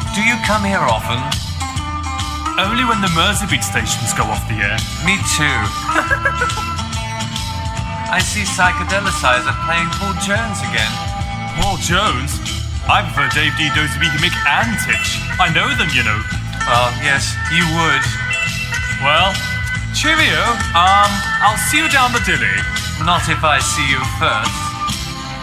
Do you come here often? Only when the Merseybeat stations go off the air. Me too. I see Psychedelicizer playing Paul Jones again. Paul Jones? I prefer Dave D, Dozy B, Mick and Titch. I know them, you know. Well, yes, you would. Well, cheerio. I'll see you down the dilly. Not if I see you first.